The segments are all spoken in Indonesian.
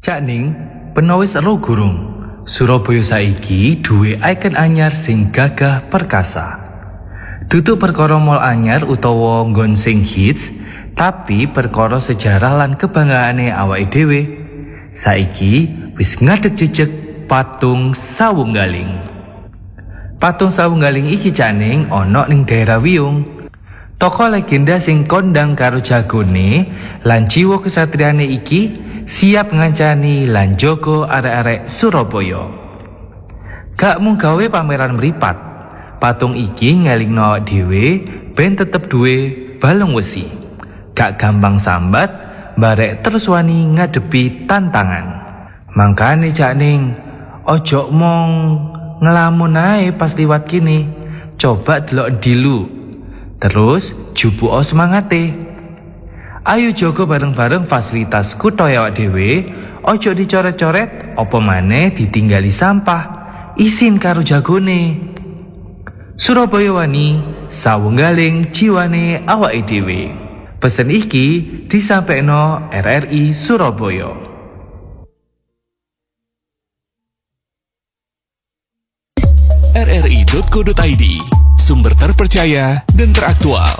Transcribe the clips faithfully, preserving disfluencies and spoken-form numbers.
Cak Ning, penawis ero gurung. Surabaya saiki duwe ikon anyar sing gagah perkasa. Dudu perkara mall anyar utawa nggon sing hits, tapi perkara sejarah lan kebanggaane awake dhewe. Saiki wis ngadeg jejeg patung Sawunggaling. Patung Sawunggaling iki Cak Ning ana ning daerah Wiyung. Tokoh legenda sing kondang karo jagone lan jiwa kesatriane iki siap ngancani lan jogo arek-arek Surabaya. Gak mung gawe pameran mripat, patung iki ngelingno awak dhewe ben tetep duwe balung wesi. Gak gampang sambat, barek terus wani ngadepi tantangan. Mangkane Cak Ning, ojo mong ngelamun ae pas liwat kini, coba delok dilu. Terus jupuo semangate. Ayo jogo bareng-bareng fasilitas kutha awak dhewe, ojo dicoret-coret, apa maneh ditinggali sampah. Isin karo jagone. Surabaya wani, Sawunggaling jiwane awake dhewe. Pesen iki disampaikan R R I Surabaya. R R I titik co titik I D, sumber terpercaya dan teraktual.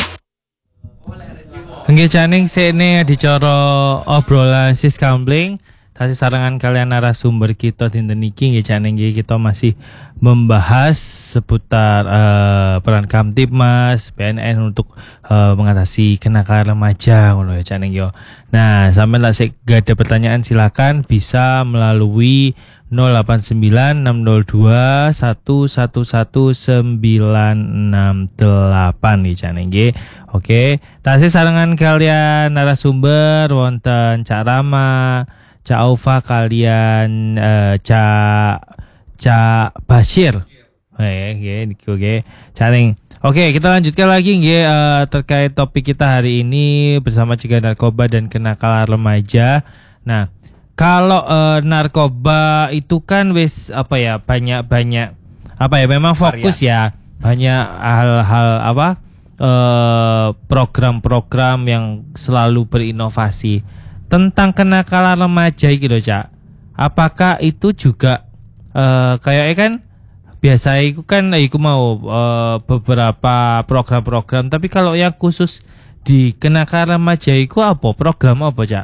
Nggih Cak Ning sene dicara obrolan sis Kamling, tasih sarangan kalian narasumber kita dinten iki nggih Cak Ning, kita masih membahas seputar uh, peran Kamtibmas P N N untuk uh, mengatasi kenakalan remaja ngono ya Cak Ning yo. Nah, sampeyan lek sik gak ada pertanyaan silakan bisa melalui nol delapan sembilan enam nol dua satu satu satu sembilan enam delapan nih Cak Ning nggih. Oke, tasih sarangan kalian narasumber wonten Cak Rama, Cak Aufa kalian uh, Cak Cak Bashir. Eh nggih niku nggih Cak Ning. Oke, kita lanjutkan lagi nggih uh, terkait topik kita hari ini bersama cegah narkoba dan kenakalan remaja. Nah, kalau uh, narkoba itu kan wis apa ya banyak-banyak apa ya memang fokus ya banyak hal-hal apa uh, program-program yang selalu berinovasi tentang kenakalan remaja gitu Cak. Apakah itu juga uh, kayaknya kan biasa itu kan aku mau uh, beberapa program-program tapi kalau yang khusus di kenakalan remaja itu apa program apa Cak?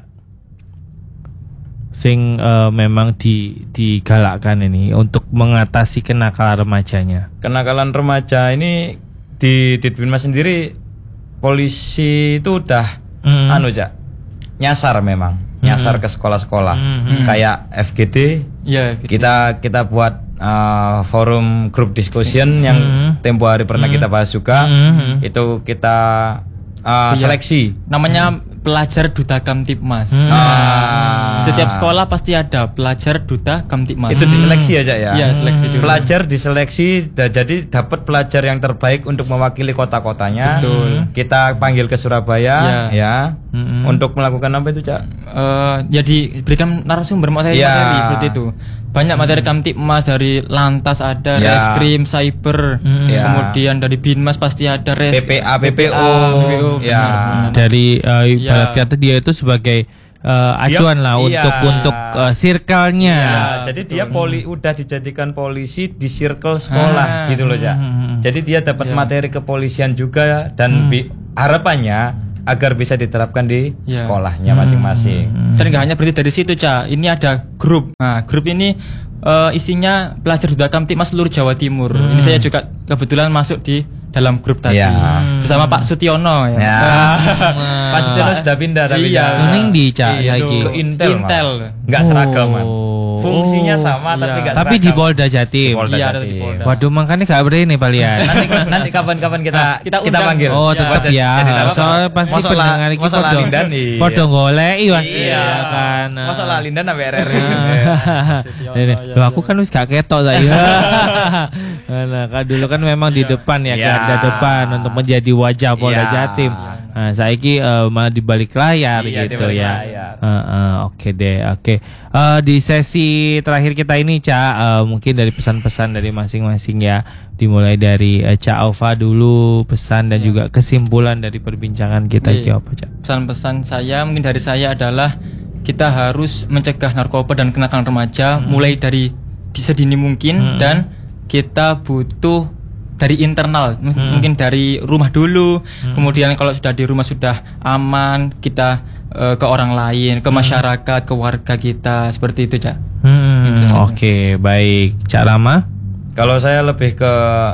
Sing uh, memang di digalakkan ini untuk mengatasi kenakalan remajanya. Kenakalan remaja ini di Ditbinmas sendiri polisi itu udah mm. anu Cak nyasar memang nyasar mm. ke sekolah-sekolah mm. kayak F G D ya, F G D. kita kita buat uh, forum group discussion mm. yang tempo hari pernah mm. kita bahas juga mm. itu kita uh, seleksi namanya mm. pelajar duta Kamtibmas. Hmm. Ah. Setiap sekolah pasti ada pelajar duta Kamtibmas. Itu diseleksi aja ya. Iya, seleksi dulu. Pelajar diseleksi da, jadi dapat pelajar yang terbaik untuk mewakili kota-kotanya. Betul. Kita panggil ke Surabaya ya, ya hmm. untuk melakukan apa itu, Cak? Uh, ya diberikan narasumber materi, ya. materi seperti itu. Banyak materi Kamtibmas dari Lantas ada, ya. Reskrim, Cyber, hmm. ya. Kemudian dari Binmas pasti ada res, P P A, P P O, ya. Benar. Dari uh, ibarat ya. Kata dia itu sebagai uh, acuan dia, lah iya. untuk untuk uh, circle-nya. Ya, jadi dia poli udah dijadikan polisi di circle sekolah ah. gitu loh, Cak. Hmm. Jadi dia dapat ya. materi kepolisian juga dan hmm. bi- harapannya agar bisa diterapkan di ya. sekolahnya masing-masing. Hmm. Dan nggak hanya berarti dari situ, Cak. Ini ada grup. Nah, grup ini uh, isinya pelajar duta Kamtibmas seluruh Jawa Timur. Hmm. Ini saya juga kebetulan masuk di dalam grup tadi ya. bersama Pak Sutiono ya. ya. Pak Sutiono sudah pindah tapi iya. Ini di Cak iya, lagi ke Intel. Intel. Enggak seragam, man. Fungsinya sama iya. tapi enggak seragam. Tapi di Polda Jatim. Di Polda iya, Jatim. di Polda. Waduh, makanya enggak berani palian. nanti nanti kapan-kapan kita nah, kita, kita panggil. Oh, tetap ya. Soalnya pasti pendengar iki podo podo goleki pasti ya kan. Masalah Lindan sampai R R I. Loh, aku kan wis gak ketok saya. Nah, kan dulu kan memang di depan ya, garda depan untuk menjadi wajah Polda Jatim. Nah, saiki uh, malah di balik layar iya, gitu ya. Uh, uh, Oke okay deh, oke. Okay. Uh, di sesi terakhir kita ini, Cak, uh, mungkin dari pesan-pesan dari masing-masing ya. Dimulai dari uh, Cak Aufa dulu pesan dan ya. juga kesimpulan dari perbincangan kita ya. apa, Cak? Pesan-pesan saya mungkin dari saya adalah kita harus mencegah narkoba dan kenakalan remaja hmm. mulai dari sedini mungkin hmm. dan kita butuh dari internal hmm. mungkin dari rumah dulu hmm. kemudian kalau sudah di rumah sudah aman kita uh, ke orang lain, ke masyarakat, ke warga kita seperti itu, Cak. Hmm, oke, okay, baik. Cak Rama? Kalau saya lebih ke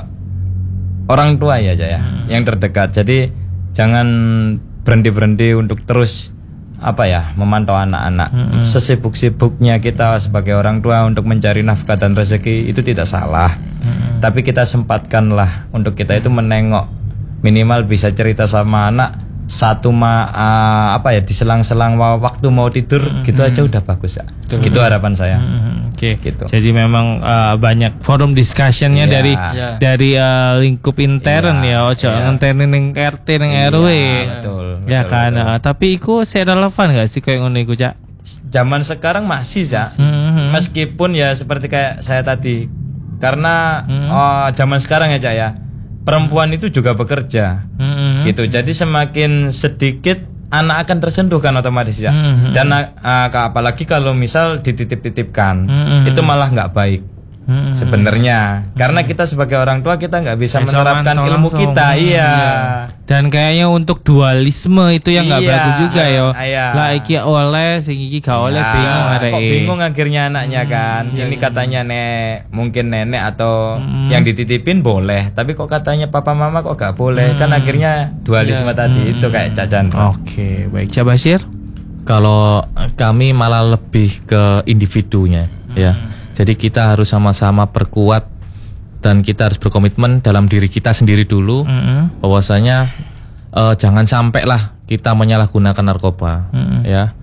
orang tua ya, Cak ya, hmm. yang terdekat. Jadi jangan berhenti-berhenti untuk terus apa ya memantau anak-anak. Mm-hmm. Sesibuk-sibuknya kita sebagai orang tua untuk mencari nafkah dan rezeki itu tidak salah. Mm-hmm. Tapi kita sempatkanlah untuk kita itu menengok, minimal bisa cerita sama anak satu ma uh, apa ya di selang-selang waktu mau tidur mm-hmm. gitu aja udah bagus ya. Mm-hmm. Gitu harapan saya. Mm-hmm. Oke. Okay. Gitu. Jadi memang uh, banyak forum discussionnya yeah. dari yeah. dari uh, lingkup intern yeah. ya, ojo yeah. ngenteni ning R T ning yeah. R W. Betul. Ya betul, kan. betul. Uh, tapi iku saya relevan gak sih kayak ngono iku, Cak? Zaman sekarang masih, Cak. Mm-hmm. Meskipun ya seperti kayak saya tadi. Karena mm-hmm. oh, zaman sekarang ya, Cak ya. Perempuan itu juga bekerja, mm-hmm. gitu. Jadi semakin sedikit anak akan tersentuh kan otomatis ya. Mm-hmm. Dan uh, apalagi kalau misal dititip-titipkan, mm-hmm. itu malah nggak baik. Hmm. Sebenarnya hmm. karena kita sebagai orang tua kita nggak bisa ya, menerapkan ilmu langsung. kita, iya. iya. Dan kayaknya untuk dualisme itu yang nggak iya, bagus juga ya. Iya. Lah iki oleh, sing iki gak oleh, iya. bingung arek. Kok bingung akhirnya anaknya kan. Hmm, Ini iya, katanya nek mungkin nenek atau hmm. yang dititipin boleh, tapi kok katanya papa mama kok gak boleh. Hmm. Kan akhirnya dualisme iya. tadi hmm. itu kayak cacan. Oke, okay, baik. Cak Basir? Kalau kami malah lebih ke individunya, hmm. ya. Jadi kita harus sama-sama perkuat dan kita harus berkomitmen dalam diri kita sendiri dulu, mm-hmm. bahwasanya uh, jangan sampai lah kita menyalahgunakan narkoba, mm-hmm. ya.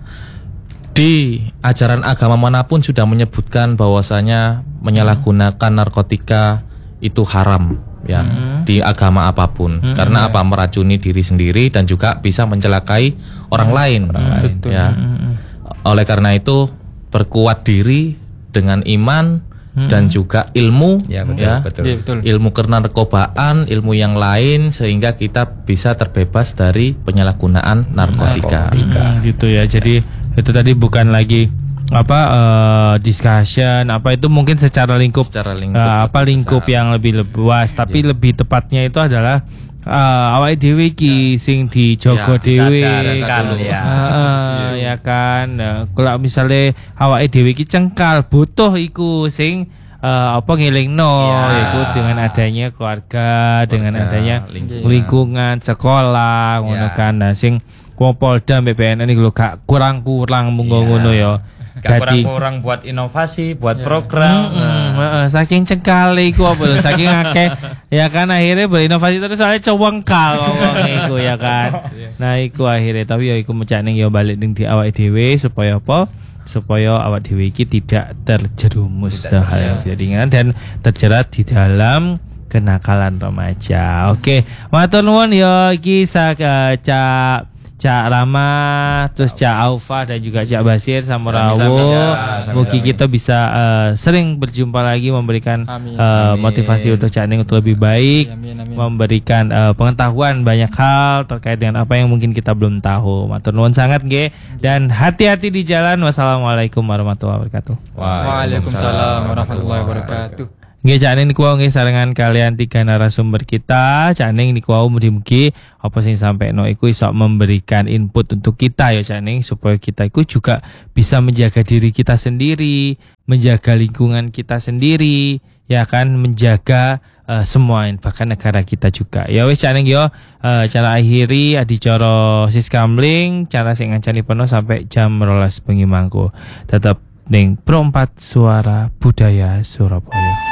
Di ajaran agama manapun sudah menyebutkan bahwasanya menyalahgunakan narkotika itu haram, ya, mm-hmm. di agama apapun, mm-hmm. karena apa, meracuni diri sendiri dan juga bisa mencelakai orang mm-hmm. lain, orang mm-hmm. lain, Betul. ya. Mm-hmm. Oleh karena itu perkuat diri dengan iman hmm. dan juga ilmu, ya, betul, ya, betul. Ya, betul. ilmu kenarkobaan, ilmu yang lain, sehingga kita bisa terbebas dari penyalahgunaan narkotika. Hmm, gitu ya. Jadi itu tadi bukan lagi apa uh, discussion apa itu mungkin secara lingkup, secara lingkup uh, apa lingkup besar. yang lebih luas, tapi ya. lebih tepatnya itu adalah Uh, awake dhewe iki sing dijogo ya, dhewe kan ya. Uh, ya kan. Uh, kalau misalnya awake dhewe iki cengkal butuh iku sing uh, apa ngelingno ya. iku dengan adanya keluarga, keluarga dengan adanya lingkungan, lingkungan sekolah ngono ya. kan. Nah, sing Polda B P N ini lho gak kurang-kurang mung ngono ya. Gak kurang-kurang buat inovasi, buat yeah. program. Mm-hmm. Nah. Saking cengkale iku apa lho, saking akeh ya kan akhirnya berinovasi terus soalnya cowengkal ngomong iku ya kan. Nah, iku akhirnya tapi ya iku mecak ning ya balik ning di awake dhewe supaya apa? Supaya awak dhewe iki tidak terjerumus hal yang tidak diinginkan dan terjerat di dalam kenakalan remaja. Oke, matur nuwun ya iki sak uh, Cak Cak Rama, terus Cak Aufa dan juga Cak Basir Samurawo. Mungkin kita bisa uh, sering berjumpa lagi memberikan amin, uh, amin. motivasi untuk Cak Ning untuk lebih baik, amin, amin. memberikan uh, pengetahuan banyak hal terkait dengan apa yang mungkin kita belum tahu. Matur nuwun sangat nggih dan hati-hati di jalan. Wassalamualaikum warahmatullahi wabarakatuh. Waalaikumsalam warahmatullahi wabarakatuh. Nggih Cak Ning niku nggih sarengan kalian tiga narasumber kita. Cak Ning niku mugi-mugi apa sing sampeno iku iso memberikan input untuk kita ya Cak Ning supaya kita iku juga bisa menjaga diri kita sendiri, menjaga lingkungan kita sendiri, ya kan, menjaga uh, semua bahkan negara kita juga. Ya wis Cak Ning yo uh, cara akhiri adicara Siskamling cara sing ngancani penuh sampai jam rolas bengi mangko. Tetap ning Pro empat Suara Budaya Surabaya.